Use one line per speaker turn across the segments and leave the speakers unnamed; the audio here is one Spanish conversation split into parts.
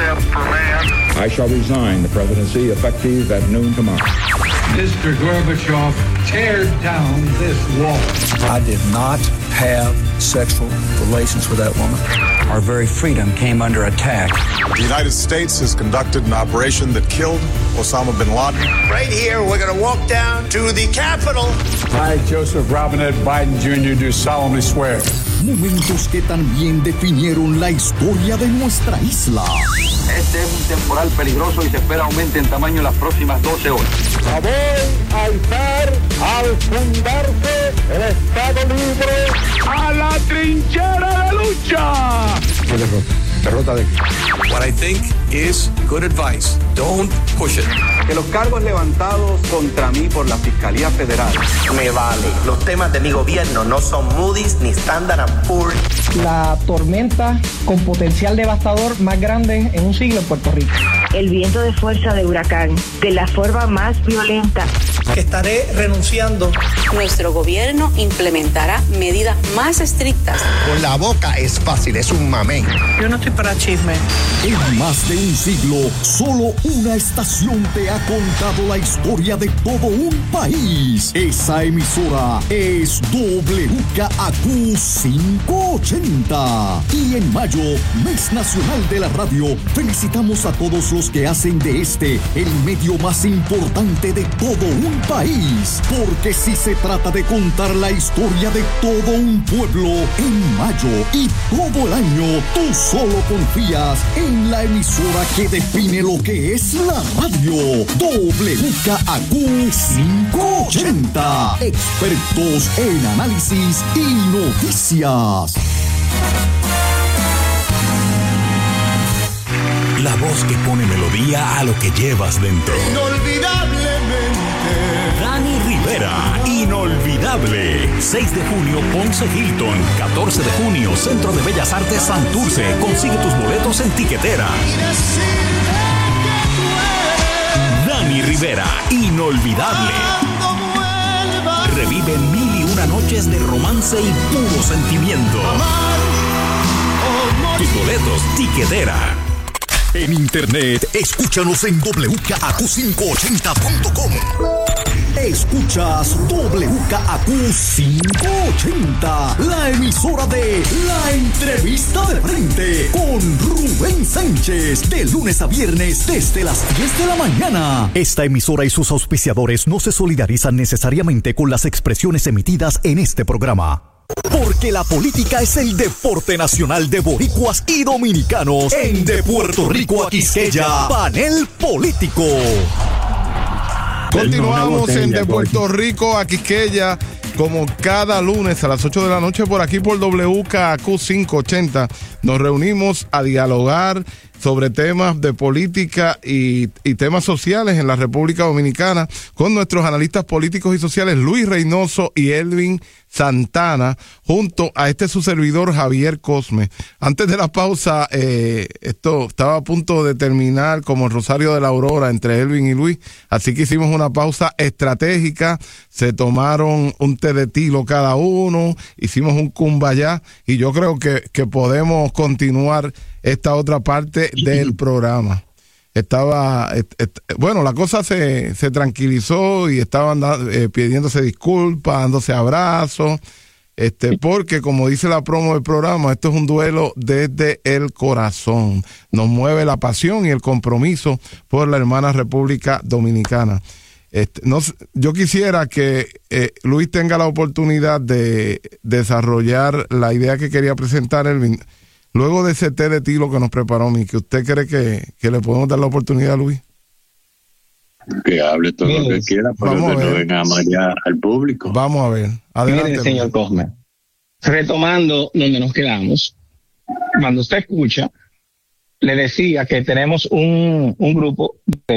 I shall resign the presidency effective at noon tomorrow.
Mr. Gorbachev, tear down this wall.
I did not have sexual relations with that woman.
Our very freedom came under attack.
The United States has conducted an operation that killed Osama bin Laden.
Right here, we're going to walk down to the Capitol.
I, Joseph Robinette Biden Jr., do solemnly swear.
Momentos que también definieron la historia de nuestra isla.
Este es un temporal peligroso y se espera aumente en tamaño en las próximas 12 horas.
Voy a alzar al fundarse el Estado Libre a la trinchera de lucha.
Derrota de...
What I think is good advice. Don't push it.
Que los cargos levantados contra mí por la Fiscalía Federal.
Me vale. Los temas de mi gobierno no son Moody's ni Standard & Poor's.
La tormenta con potencial devastador más grande en un siglo en Puerto Rico.
El viento de fuerza de huracán, de la forma más violenta.
Que estaré renunciando.
Nuestro gobierno implementará medidas más estrictas.
Con la boca es fácil, es un mamey.
Yo no estoy para chisme.
En más de un siglo, solo una estación te ha contado la historia de todo un país. Esa emisora es WKAQ 580. Y en mayo, Mes Nacional de la Radio, felicitamos a todos los que hacen de este el medio más importante de todo un país. Porque si se trata de contar la historia de todo un pueblo, en mayo y todo el año, tú solo confías en la emisora que define lo que es la radio. WKAQ 580. Expertos en análisis y noticias.
La voz que pone melodía a lo que llevas dentro.
Inolvidablemente.
Dani Rivera, Inolvidable. 6 de junio, Ponce Hilton. 14 de junio, Centro de Bellas Artes Santurce. Consigue tus boletos en Tiquetera. Dani Rivera, Inolvidable. Revive 1001 noches de romance y puro sentimiento. Tus boletos, Tiquetera.
En internet, escúchanos en WKAQ580.com. Escuchas WKAQ 580, la emisora de La Entrevista de Frente con Rubén Sánchez, de lunes a viernes desde las 10 de la mañana. Esta emisora y sus auspiciadores no se solidarizan necesariamente con las expresiones emitidas en este programa. Porque la política es el deporte nacional de boricuas y dominicanos. En De Puerto Rico a Quisqueya, Panel Político.
Continuamos en De Puerto Rico a Quisqueya, como cada lunes a las 8 de la noche por aquí por WKAQ 580. Nos reunimos a dialogar sobre temas de política y temas sociales en la República Dominicana con nuestros analistas políticos y sociales Luis Reynoso y Elvin Santana, junto a su servidor Javier Cosme. Antes de la pausa, esto estaba a punto de terminar como el Rosario de la Aurora entre Elvin y Luis, así que hicimos una pausa estratégica, se tomaron un té de tilo cada uno, hicimos un cumbayá y yo creo que podemos continuar esta otra parte del programa. Bueno, la cosa se tranquilizó y estaban pidiéndose disculpas, dándose abrazos, porque como dice la promo del programa, esto es un duelo desde el corazón. Nos mueve la pasión y el compromiso por la hermana República Dominicana. Yo quisiera que Luis tenga la oportunidad de desarrollar la idea que quería presentar Elvin. Luego de ese té de tilo que nos preparó Miki, ¿usted cree que le podemos dar la oportunidad a Luis?
Que hable todo lo que quiera, pero que no venga a marear al público.
Vamos a ver. Adelante.
Mire, señor Cosme, retomando donde nos quedamos, cuando usted escucha, le decía que tenemos un grupo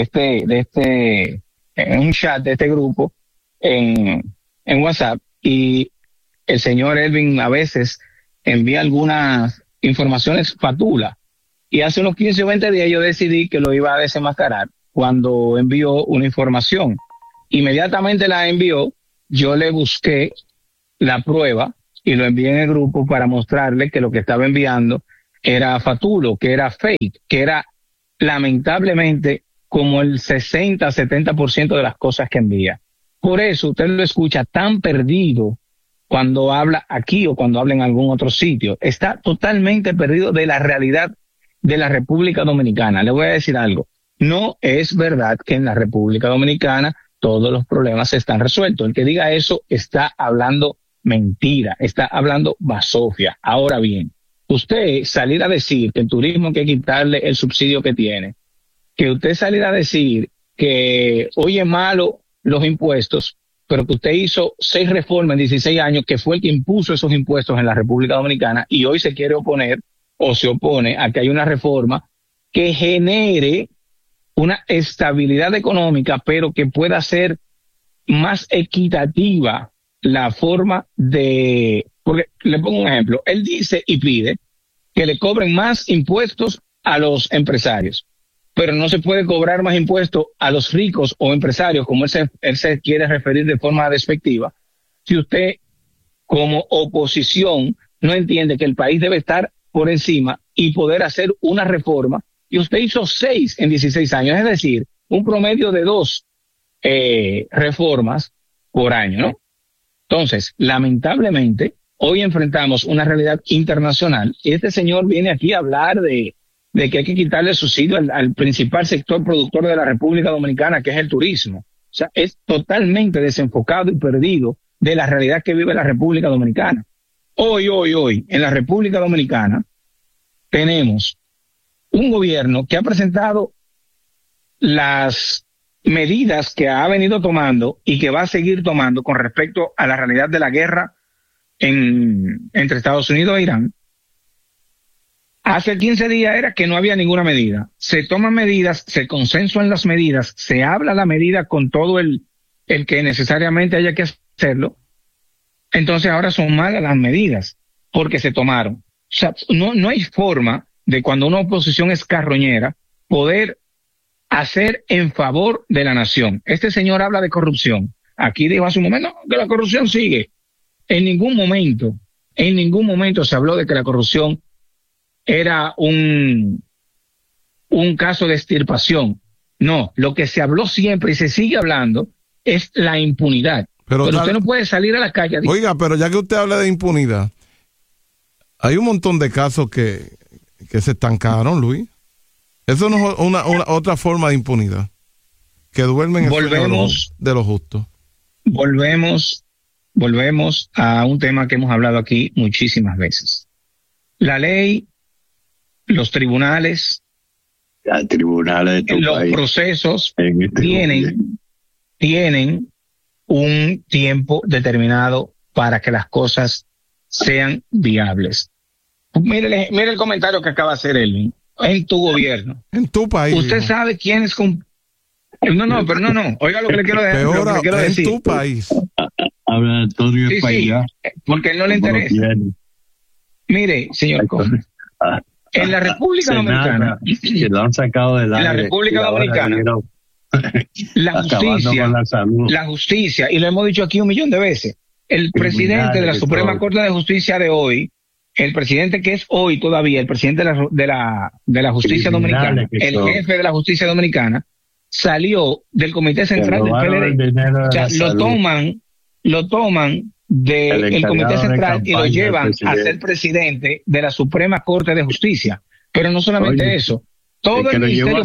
un chat de este grupo en WhatsApp, y el señor Elvin a veces envía algunas informaciones fatula, y hace unos 15 o 20 días yo decidí que lo iba a desenmascarar cuando envió una información. Inmediatamente la envió, yo le busqué la prueba y lo envié en el grupo para mostrarle que lo que estaba enviando era fatulo, que era fake, que era lamentablemente, como el 60-70% de las cosas que envía. Por eso usted lo escucha tan perdido cuando habla aquí o cuando habla en algún otro sitio. Está totalmente perdido de la realidad de la República Dominicana. Le voy a decir algo. No es verdad que en la República Dominicana todos los problemas están resueltos. El que diga eso está hablando mentira, está hablando basofia. Ahora bien, usted salir a decir que el turismo hay que quitarle el subsidio que tiene, que usted salir a decir que hoy es malo los impuestos, pero que usted hizo 6 reformas en 16 años, que fue el que impuso esos impuestos en la República Dominicana, y hoy se quiere oponer o se opone a que haya una reforma que genere una estabilidad económica, pero que pueda ser más equitativa la forma de... Porque le pongo un ejemplo. Él dice y pide que le cobren más impuestos a los empresarios, pero no se puede cobrar más impuestos a los ricos o empresarios, como él se quiere referir de forma despectiva, si usted como oposición no entiende que el país debe estar por encima y poder hacer una reforma, y usted hizo 6 en 16 años, es decir, un promedio de 2 reformas por año, ¿no? Entonces, lamentablemente, hoy enfrentamos una realidad internacional y este señor viene aquí a hablar de que hay que quitarle subsidio al principal sector productor de la República Dominicana, que es el turismo. O sea, es totalmente desenfocado y perdido de la realidad que vive la República Dominicana. Hoy, en la República Dominicana, tenemos un gobierno que ha presentado las medidas que ha venido tomando y que va a seguir tomando con respecto a la realidad de la guerra entre Estados Unidos e Irán. Hace 15 días era que no había ninguna medida. Se toman medidas, se consensuan las medidas, se habla la medida con todo el que necesariamente haya que hacerlo. Entonces ahora son malas las medidas porque se tomaron. O sea, no hay forma de, cuando una oposición es carroñera, poder hacer en favor de la nación. Este señor habla de corrupción. Aquí dijo hace un momento que la corrupción sigue. En ningún momento se habló de que la corrupción era un caso de extirpación. No, lo que se habló siempre y se sigue hablando es la impunidad. Pero usted no puede salir a la calle.
Oiga, pero ya que usted habla de impunidad, hay un montón de casos que se estancaron, Luis. Eso no es una otra forma de impunidad, que duermen en el sueño de los justos.
Volvemos a un tema que hemos hablado aquí muchísimas veces. La ley, los tribunales, los procesos tienen un tiempo determinado para que las cosas sean viables. Mire el comentario que acaba de hacer Elvin. En tu gobierno,
en tu país,
usted sabe quién es no, oiga lo que le quiero decir.
En tu país.
Habla Antonio
España. Sí, porque él no le interesa. Mire, señor Conde, en la República Dominicana,
que lo han sacado del aire,
en la República Dominicana, la justicia, y lo hemos dicho aquí 1.000.000 de veces, el presidente de la Suprema Corte de Justicia de hoy, el presidente que es hoy todavía, el presidente de la justicia dominicana, el jefe de la justicia dominicana, salió del Comité Central del PLD. O sea, lo toman del Comité Central y lo llevan a ser presidente de la Suprema Corte de Justicia. Pero no solamente eso, todo el Ministerio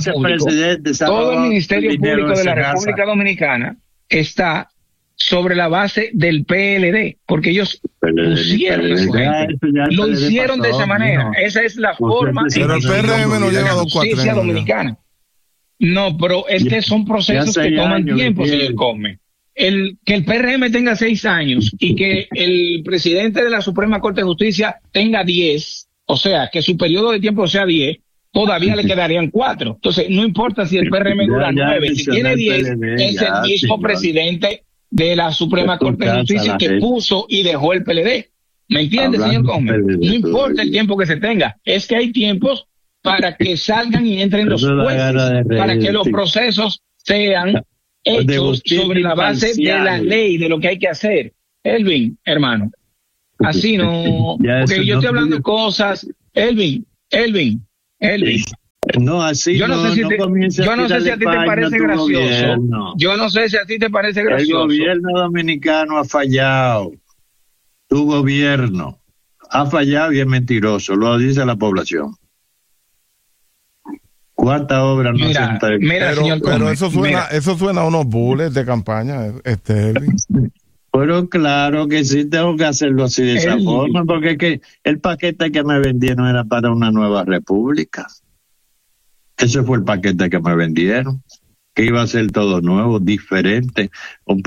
Público de la República Dominicana está sobre la base del PLD, porque ellos pusieron eso, lo hicieron de esa manera. Esa es la forma
pero el PRM no lleva 2
justicia dominicana. No, pero es que son procesos que toman tiempo, señor Come. Que el PRM tenga 6 años y que el presidente de la Suprema Corte de Justicia tenga 10, o sea, que su periodo de tiempo sea 10, todavía le quedarían 4. Entonces, no importa si el PRM dura 9, si tiene 10, es el mismo presidente de la Suprema Corte de Justicia que puso y dejó el PLD. ¿Me entiende, señor Gómez? No importa el tiempo que se tenga, es que hay tiempos para que salgan y entren los jueces, para que los procesos sean hechos sobre la base de la ley, de lo que hay que hacer. Elvin, hermano, así no, porque yo estoy hablando cosas, Elvin, No, así yo no sé si a ti te parece gracioso. Yo no sé si a ti te parece gracioso.
El gobierno dominicano ha fallado. Tu gobierno ha fallado y es mentiroso, lo dice la población. ¿Cuántas obras no se han terminado?
Pero eso suena a unos bullets de campaña,
Pero claro que sí, tengo que hacerlo así de esa forma, porque es que el paquete que me vendieron era para una nueva república. Ese fue el paquete que me vendieron, que iba a ser todo nuevo, diferente, un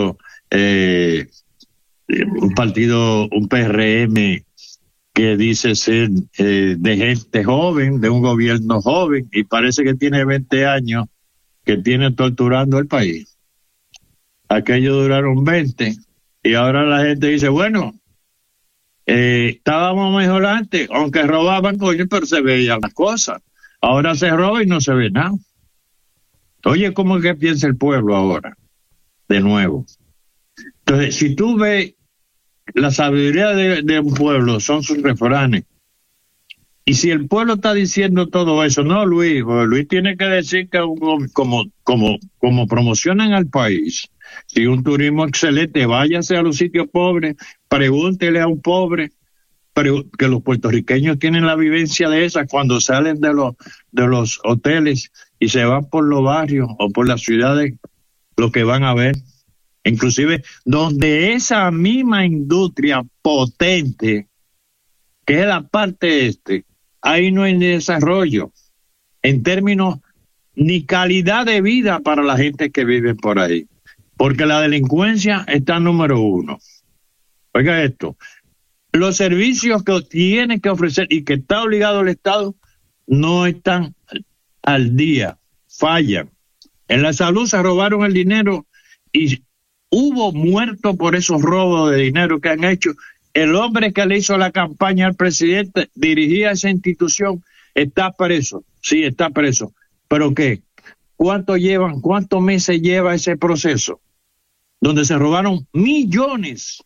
PRM que dice ser de gente joven, de un gobierno joven, y parece que tiene 20 años, que tiene torturando el país. Aquellos duraron 20, y ahora la gente dice, bueno, estábamos mejor antes, aunque robaban, coño, pero se veían las cosas. Ahora se roba y no se ve nada. Oye, ¿cómo es que piensa el pueblo ahora? De nuevo. Entonces, si tú ves la sabiduría de un pueblo, son sus refranes. Y si el pueblo está diciendo todo eso, no, Luis tiene que decir que como promocionan al país, si un turismo excelente, váyase a los sitios pobres, pregúntele a un pobre, pero que los puertorriqueños tienen la vivencia de esa cuando salen de los hoteles y se van por los barrios o por las ciudades, lo que van a ver. Inclusive donde esa misma industria potente, que es la parte ahí no hay desarrollo en términos ni calidad de vida para la gente que vive por ahí, porque la delincuencia está número 1. Oiga esto, los servicios que tiene que ofrecer y que está obligado el Estado no están al día, fallan. En la salud se robaron el dinero y hubo muertos por esos robos de dinero que han hecho. El hombre que le hizo la campaña al presidente, dirigía esa institución, está preso. Sí, está preso. ¿Pero qué? ¿Cuántos meses lleva ese proceso? Donde se robaron millones.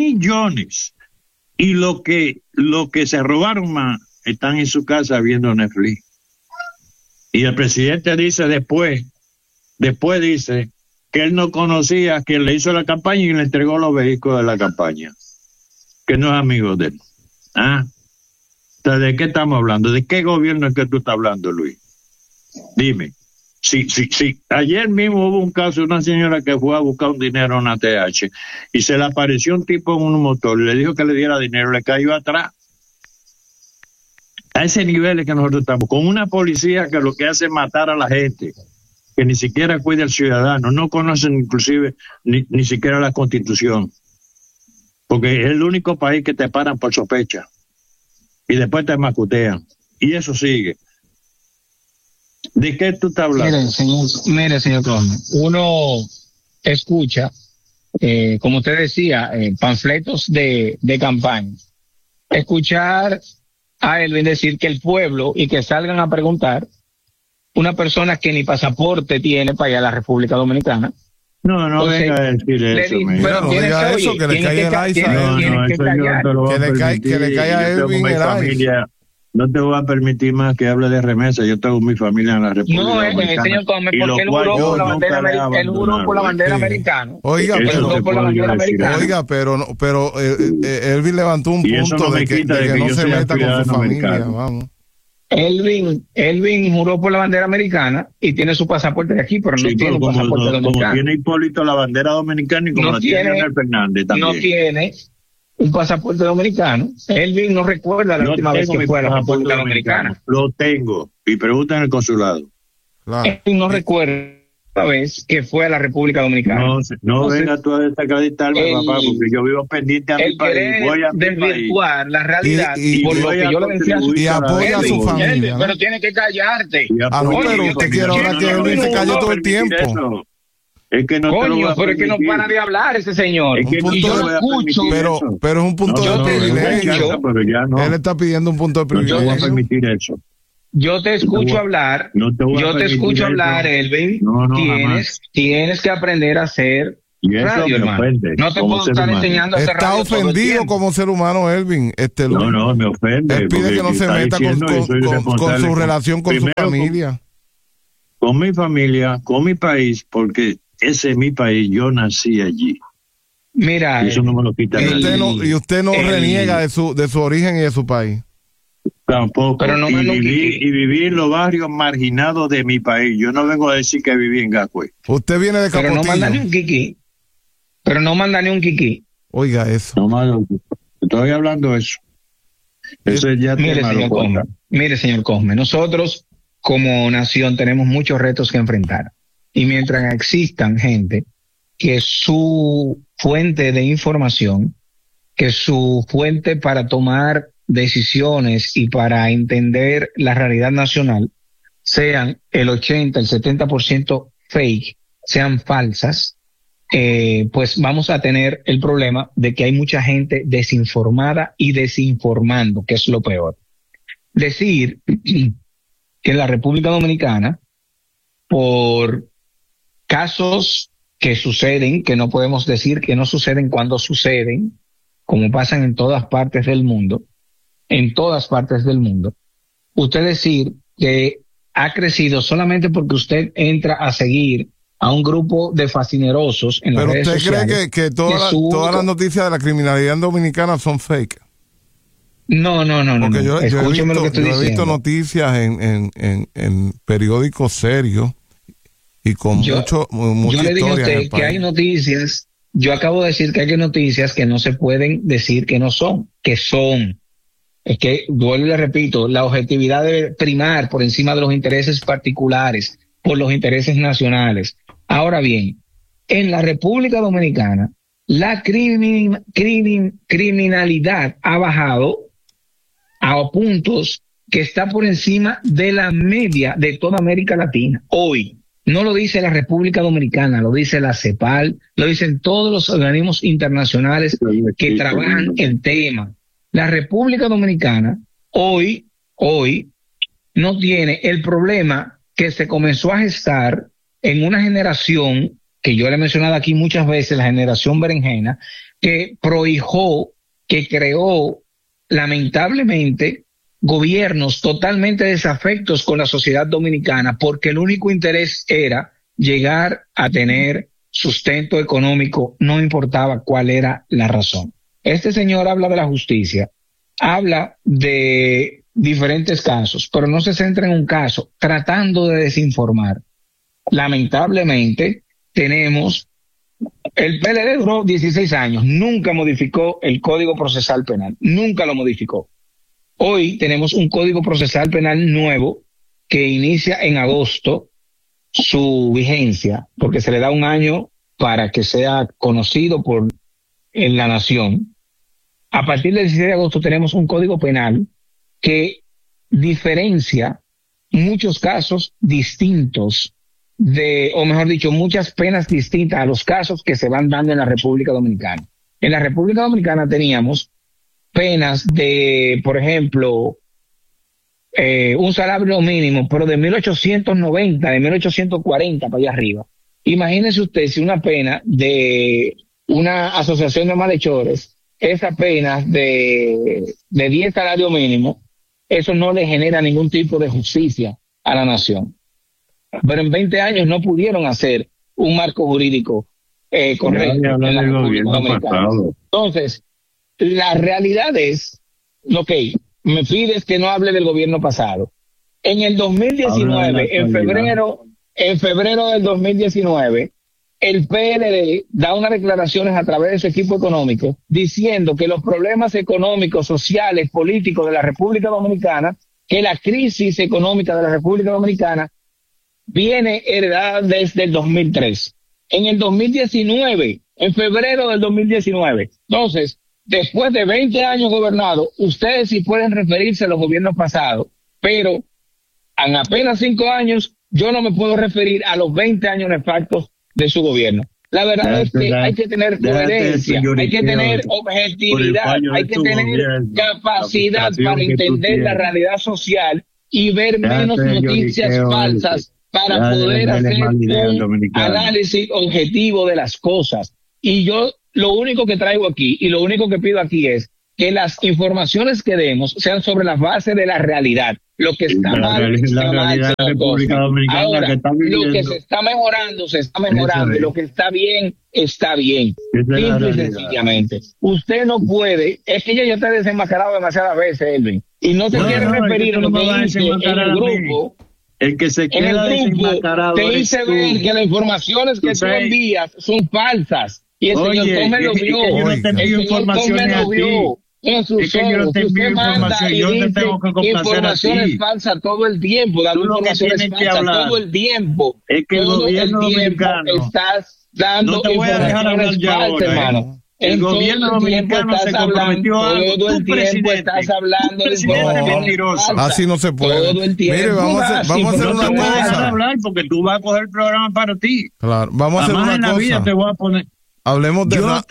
Y lo que se robaron más, están en su casa viendo Netflix. Y el presidente dice después dice que él no conocía a quien le hizo la campaña y le entregó los vehículos de la campaña, que no es amigo de él. Entonces, ¿de qué estamos hablando? ¿De qué gobierno es que tú estás hablando, Luis? Dime. Sí. Ayer mismo hubo un caso de una señora que fue a buscar un dinero a una TH y se le apareció un tipo en un motor y le dijo que le diera dinero, le cayó atrás. A ese nivel es que nosotros estamos, con una policía que lo que hace es matar a la gente, que ni siquiera cuida al ciudadano, no conocen inclusive ni siquiera la Constitución, porque es el único país que te paran por sospecha y después te macutean, y eso sigue. ¿De qué tú estás hablando?
Mire, señor Conde, uno escucha, como usted decía, panfletos de campaña, escuchar a Elvin decir que el pueblo y que salgan a preguntar una persona que ni pasaporte tiene para ir a la República Dominicana.
No, entonces, venga a decir eso.
Pero no diga eso, que le caiga el AISA. Que le caiga a Elvin el AISA.
No te voy a permitir más que hable de remesa. Yo tengo mi familia en la República Dominicana.
Señor Come, porque él juró por la bandera americana.
Oiga, pero Elvin levantó un punto de que no se meta con su familia. Vamos.
Elvin juró por la bandera americana y tiene su pasaporte de aquí, pero no tiene un pasaporte dominicano.
Como tiene Hipólito la bandera dominicana y como la tiene Leonel Fernández también.
No tiene un pasaporte dominicano. Elvin no recuerda la última vez que fue a la República Dominicana.
Lo tengo y pregunta en el consulado.
Claro. Elvin no recuerda la vez que fue a la República Dominicana.
No venga tú a desacreditarme, papá, porque yo vivo pendiente a mi país. Voy a
desvirtuar la realidad por lo que yo le decía
y apoya a su familia.
Pero tiene que callarte.
Pero usted quiere ahora que Elvin se calle todo el tiempo.
Es que no
pero es que no para de hablar ese señor.
Es que y yo lo escucho. Pero es un punto de privilegio. Él está pidiendo un punto de privilegio.
No te voy a permitir eso.
Yo te escucho hablar, Elvin. Tienes que aprender a ser
Y eso
radio,
me ofende.
No te puedo estar enseñando a hacer
Está
radio
ofendido como ser humano, Elvin.
No, me ofende.
Él pide que no se meta con su relación con su familia.
Con mi familia, con mi país, porque ese es mi país, yo nací allí.
Mira,
y eso no me lo quita nadie.
Y usted no reniega de su origen y de su país.
Tampoco.
Pero no
viví en los barrios marginados de mi país. Yo no vengo a decir que viví en Gascue.
Usted viene de Capotillo.
Pero no manda ni un kiki.
Oiga eso.
No, estoy hablando de eso. Eso es ya
Mire, señor Cosme, nosotros como nación tenemos muchos retos que enfrentar. Y mientras existan gente que su fuente de información, que su fuente para tomar decisiones y para entender la realidad nacional sean el 80, el 70% fake, sean falsas, pues vamos a tener el problema de que hay mucha gente desinformada y desinformando, que es lo peor. Decir que en la República Dominicana, por casos que suceden, que no podemos decir que no suceden cuando suceden, como pasan en todas partes del mundo, usted decir que ha crecido solamente porque usted entra a seguir a un grupo de fascinerosos en las redes sociales.
¿Pero usted cree que todas las noticias de la criminalidad dominicana son fake?
No.
Porque yo
Escúcheme lo que estoy diciendo.
He visto noticias en periódicos serios y con mucha
yo le dije a usted que hay noticias, yo acabo de decir que hay noticias que no se pueden decir que no son, que son. Es que, vuelvo y le repito, la objetividad debe primar por encima de los intereses particulares, por los intereses nacionales. Ahora bien, en la República Dominicana, la criminalidad ha bajado a puntos que está por encima de la media de toda América Latina. Hoy, no lo dice la República Dominicana, lo dice la CEPAL, lo dicen todos los organismos internacionales que trabajan el tema. La República Dominicana hoy no tiene el problema que se comenzó a gestar en una generación que yo le he mencionado aquí muchas veces, la generación berenjena, que prohijó, que creó lamentablemente gobiernos totalmente desafectos con la sociedad dominicana, porque el único interés era llegar a tener sustento económico, no importaba cuál era la razón. Este señor habla de la justicia, habla de diferentes casos, pero no se centra en un caso, tratando de desinformar. Lamentablemente, tenemos, el PLD duró 16 años, nunca modificó el Código Procesal Penal, nunca lo modificó. Hoy tenemos un Código Procesal Penal nuevo que inicia en agosto su vigencia, porque se le da un año para que sea conocido en la nación. A partir del 16 de agosto tenemos un Código Penal que diferencia muchos casos distintos o mejor dicho, muchas penas distintas a los casos que se van dando en la República Dominicana. En la República Dominicana teníamos penas de, por ejemplo, un salario mínimo, pero de 1890, de 1840 para allá arriba. Imagínese usted si una pena de una asociación de malhechores, esa pena de 10 salarios mínimos, eso no le genera ningún tipo de justicia a la nación. Pero en 20 años no pudieron hacer un marco jurídico correcto en la República Dominicana. Entonces, la realidad es, me pides que no hable del gobierno pasado. En el 2019, en febrero del 2019, el PLD da unas declaraciones a través de su equipo económico diciendo que los problemas económicos, sociales, políticos de la República Dominicana, que la crisis económica de la República Dominicana viene heredada desde el 2003. En el 2019, en febrero del 2019. Entonces, después de 20 años gobernados, ustedes sí pueden referirse a los gobiernos pasados, pero en apenas 5 años, yo no me puedo referir a los 20 años nefastos de su gobierno. La verdad es que hay que tener coherencia, hay que tener objetividad, hay que tener capacidad para entender la realidad social y ver menos noticias falsas para poder hacer un análisis objetivo de las cosas. Y yo lo único que traigo aquí y lo único que pido aquí es que las informaciones que demos sean sobre la base de la realidad. Lo que está mal, está mal. Ahora, lo que se está mejorando, se está mejorando. Lo que está bien, está bien. Simple y sencillamente. Usted no puede, es que ya está desenmascarado demasiadas veces, Elvin. Y no se quiere referir a lo que dice en el grupo.
El que se queda desenmascarado.
Te hice ver que las informaciones que tú envías son falsas. Y el señor Gómez lo vio.
Yo no te envío informaciones a ti.
Es que yo no te envío información, yo te tengo que complacer informaciones falsas todo el tiempo, dando informaciones falsas todo el tiempo.
Es que el gobierno dominicano
estás dando
no te voy a dejar hablar ya ahora,
hermano.
El gobierno dominicano se comprometió a algo.
Todo el tiempo estás hablando de
mentiroso.
Así no se puede.
Todo el tiempo.
Mire, vamos a hacer una cosa.
No te voy a dejar hablar porque tú vas a coger el programa para ti.
Claro, vamos a hacer una cosa.
En la vida te voy a poner.
Hablemos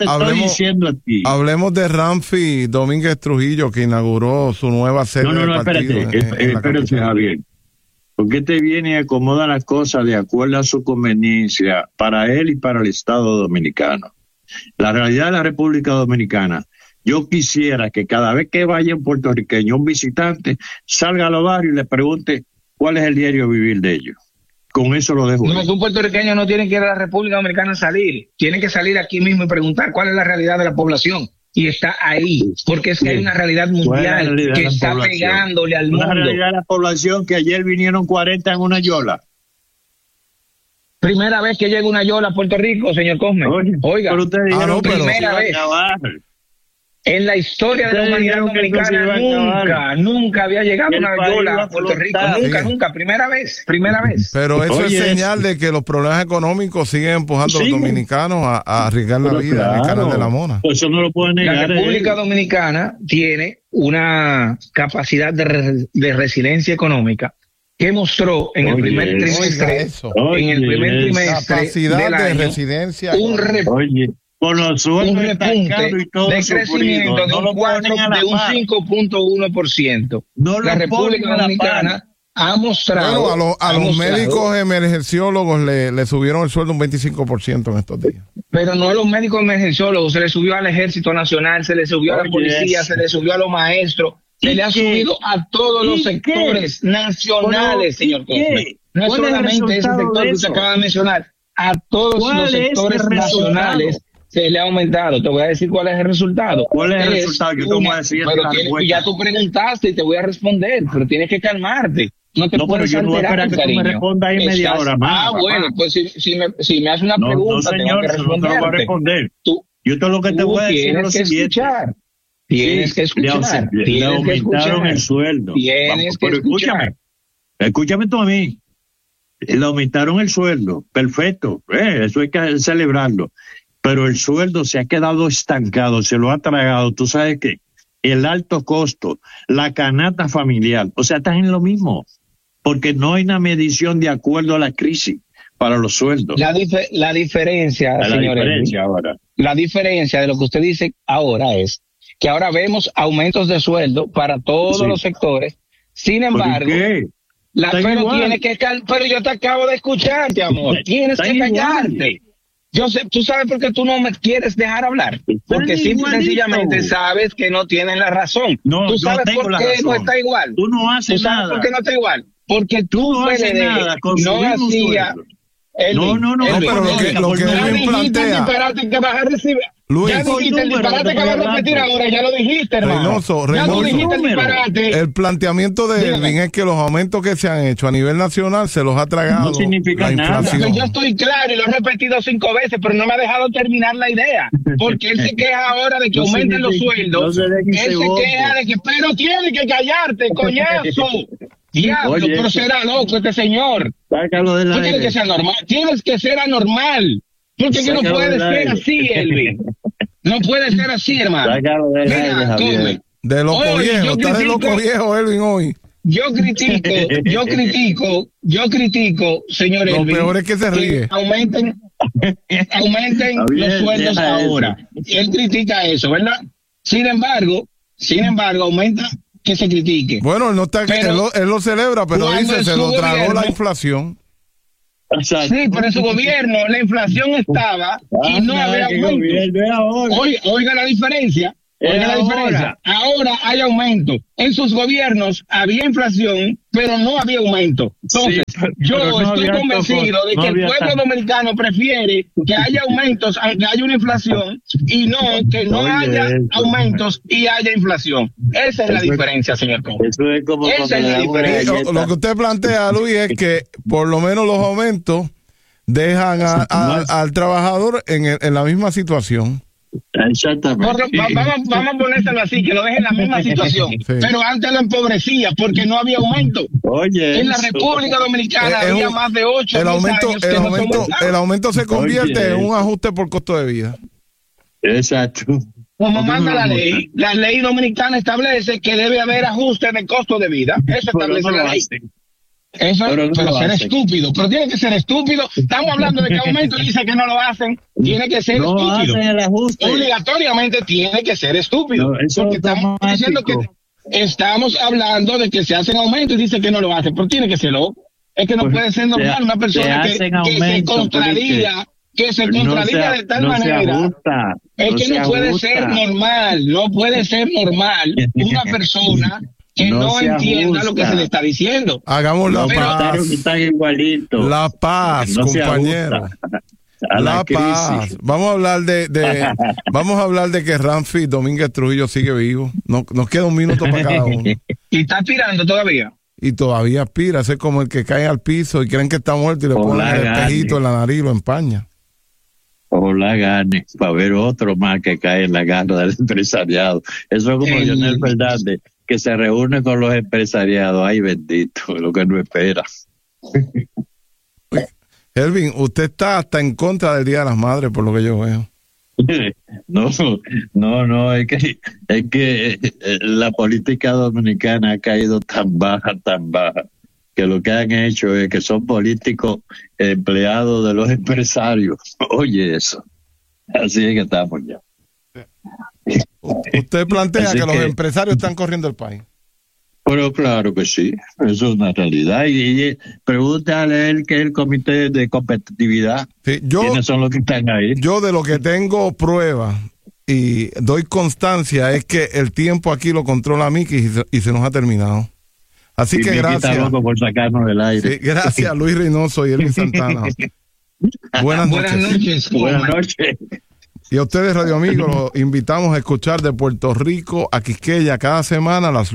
de Ramfi Domínguez Trujillo, que inauguró su nueva sede.
No, espérate, Javier. Porque te viene y acomoda las cosas de acuerdo a su conveniencia para él y para el Estado dominicano. La realidad de la República Dominicana, yo quisiera que cada vez que vaya un puertorriqueño, un visitante, salga a los barrios y le pregunte cuál es el diario vivir de ellos. Con eso lo dejo.
No, un puertorriqueño no tiene que ir a la República Dominicana a salir. Tiene que salir aquí mismo y preguntar cuál es la realidad de la población. Y está ahí, porque es que hay una realidad mundial que está pegándole al mundo.
Una realidad de la población que ayer vinieron 40 en una yola.
Primera vez que llega una yola a Puerto Rico, señor Cosme. Oiga,
pero usted dijeron
primera vez. En la historia de la humanidad dominicana nunca había llegado una yola a Puerto Rico. Nunca. Primera vez.
Pero eso es señal de que los problemas económicos siguen empujando a los dominicanos a arriesgar la vida en el canal de la Mona.
Pues eso no lo pueden negar.
La República Dominicana tiene una capacidad de resiliencia económica que mostró en el primer trimestre.
Capacidad
del año,
de residencia.
Con los sueldos estancados y todo
de crecimiento de un 5.1%. La República Dominicana ha mostrado.
Bueno, a los médicos emergenciólogos le subieron el sueldo un 25% en estos días.
Pero no a los médicos emergenciólogos, se le subió al Ejército Nacional, se le subió a la policía, se le subió a los maestros, se le ha subido a todos los sectores nacionales, señor Cosme. No es solamente ese sector que usted acaba de mencionar, a todos los sectores nacionales. Se le ha aumentado. Te voy a decir cuál es el resultado.
¿Cuál es el resultado? Yo te voy a decir.
Ya tú preguntaste y te voy a responder, pero tienes que calmarte. No te puedes alterar,
que tú me respondas ahí media hora más.
Bueno, pues si me haces una pregunta, tengo que responderte.
No te lo voy a responder. Yo todo lo que te voy a decir es lo siguiente.
Tienes que escuchar.
Le aumentaron el sueldo.
Tienes que escuchar.
Escúchame tú a mí. Le aumentaron el sueldo. Perfecto. Eso hay que celebrarlo. Pero el sueldo se ha quedado estancado, se lo ha tragado. ¿Tú sabes qué? El alto costo, la canasta familiar, o sea, están en lo mismo, porque no hay una medición de acuerdo a la crisis para los sueldos.
La diferencia, señores, la diferencia de lo que usted dice ahora es que ahora vemos aumentos de sueldo para todos los sectores. Sin embargo, pero yo te acabo de escucharte, amor. Tienes que callarte. Yo sé, tú sabes por qué tú no me quieres dejar hablar. Porque simple y sencillamente sabes que no tienen la razón. Tú sabes por qué no está igual.
Tú no haces nada.
¿Tú sabes por qué no está igual? Porque tú
no haces nada.
No hacía.
No,
pero lo que él plantea.
Luis, ya dijiste el disparate que vas a repetir ahora, ya lo dijiste, hermano.
El planteamiento de Elvin es que los aumentos que se han hecho a nivel nacional se los ha tragado.
No significa nada.
Yo estoy claro y lo he repetido 5 veces, pero no me ha dejado terminar la idea. Porque él se queja ahora de que aumenten los sueldos. Él se queja de que, pero tienes que callarte, coñazo. Diablo, pero será loco este señor. Tienes que ser normal. Tienes que ser anormal. Porque no puede ser así, Elvin. No puede ser así, hermano.
Mira, de loco viejo, está de loco viejo, Elvin, hoy.
Yo critico, señor Elvin.
Lo peor es que se ríe.
Aumenten los sueldos ahora. Él critica eso, ¿verdad? Sin embargo, aumenta que se critique.
Bueno, él no está, él lo celebra, pero dice, se lo tragó la inflación.
Sí, pero en su gobierno la inflación estaba y no había aumento. Oiga la diferencia. Ahora hay aumento. En sus gobiernos había inflación, pero no había aumento. Entonces, yo estoy convencido de que el pueblo dominicano prefiere que haya aumentos aunque haya una inflación y no que no haya aumentos y haya inflación. Esa es la diferencia, señor Conde. Esa es la diferencia.
Lo que usted plantea, Luis, es que por lo menos los aumentos dejan al trabajador en la misma situación.
Exactamente.
Vamos a ponérselo así, que lo deje en la misma situación. Sí. Pero antes lo empobrecía porque no había aumento.
Oye,
en la República Dominicana había más de 8
el aumento se convierte en un ajuste por costo de vida.
Exacto.
Como manda la ley dominicana establece que debe haber ajuste de costo de vida. Eso establece la ley. Eso, pero ser estúpido, pero tiene que ser estúpido. Estamos hablando de que aumento y dice que no lo hacen. Tiene que ser estúpido. Obligatoriamente tiene que ser estúpido. Porque estamos diciendo que estamos hablando de que se hacen aumentos y dice que no lo hacen, pero tiene que ser loco. Es que no puede ser normal una persona que se contradiga. Que se contradiga de tal manera. Es que no puede ser normal. No puede ser normal una persona que no entienda lo que se le está diciendo.
Hagamos la paz. La paz, compañero. La paz. Vamos a hablar de que Ramfi Domínguez Trujillo sigue vivo. Nos queda un minuto para cada uno.
¿Y está aspirando todavía?
Y todavía aspira. Es como el que cae al piso y creen que está muerto y le ponen el espejito en la nariz y lo empaña.
Ojalá gane para ver otro más que cae en la garra del empresariado. Eso es como Leonel Fernández, que se reúne con los empresariados. Ay, bendito, lo que no espera.
Elvin, usted está hasta en contra del Día de las Madres, por lo que yo veo.
No, es que la política dominicana ha caído tan baja, que lo que han hecho es que son políticos empleados de los empresarios. Oye, eso. Así es que estamos ya.
Usted plantea que los empresarios están corriendo el país.
Pero claro que sí, eso es una realidad. Y pregúntale a él que es el comité de competitividad.
Sí,
¿quiénes son los que están ahí?
Yo de lo que tengo prueba y doy constancia es que el tiempo aquí lo controla Miki y se nos ha terminado. Así que gracias.
Está loco por sacarnos del aire.
Sí, gracias Luis Reynoso y Elvin Santana. Buenas noches.
Buenas noches.
Y a ustedes, Radio Amigos, los invitamos a escuchar de Puerto Rico a Quisqueya cada semana los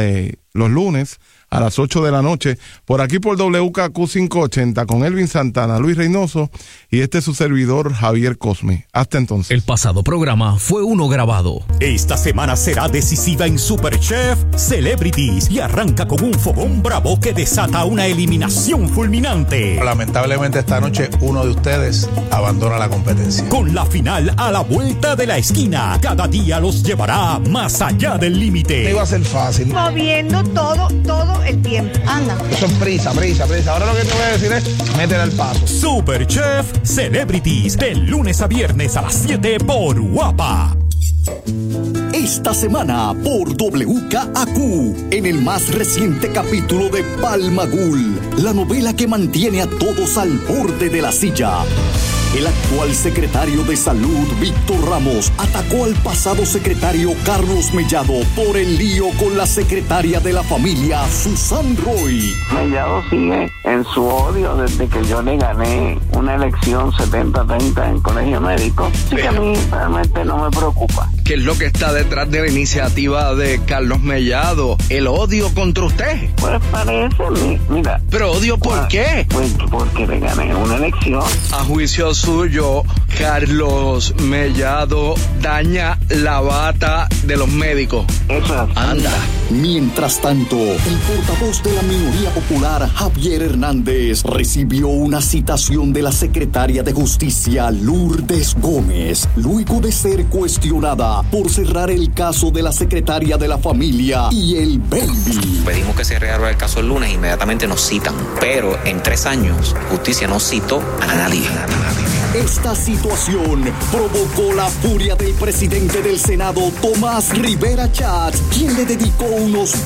lunes a las 8 de la noche, por aquí por WKQ 580 con Elvin Santana, Luis Reynoso y su servidor Javier Cosme. Hasta entonces.
El pasado programa fue uno grabado. Esta semana será decisiva en Superchef Celebrities y arranca con un fogón bravo que desata una eliminación fulminante.
Lamentablemente esta noche uno de ustedes abandona la competencia.
Con la final a la vuelta de la esquina, cada día los llevará más allá del límite.
No iba a ser fácil.
Moviendo todo el tiempo. Anda.
Eso es prisa. Ahora lo que te voy a decir es métele al paso.
Superchef Celebrities, de lunes a viernes a las 7 por Guapa.
Esta semana por WKAQ, en el más reciente capítulo de Palmagul, la novela que mantiene a todos al borde de la silla. El actual secretario de Salud, Víctor Ramos, atacó al pasado secretario Carlos Mellado por el lío con la secretaria de la familia, Susan Roy.
Mellado sigue en su odio desde que yo le gané una elección 70-30 en colegio médico. Así que a mí realmente no me preocupa.
¿Qué es lo que está detrás de la iniciativa de Carlos Mellado? ¿El odio contra usted?
Pues parece, mira.
¿Pero odio por qué?
Pues porque le gané una elección.
A juicio suyo, Carlos Mellado daña la bata de los médicos.
Eso es.
Anda.
Mientras tanto, el portavoz de la minoría popular, Javier Hernández, recibió una citación de la secretaria de Justicia, Lourdes Gómez, luego de ser cuestionada por cerrar el caso de la secretaria de la familia y el baby.
Pedimos que se reabra el caso el lunes, inmediatamente nos citan, pero en 3 años, justicia no citó a nadie.
Esta situación provocó la furia del presidente del Senado, Tomás Rivera Chatz, quien le dedicó unos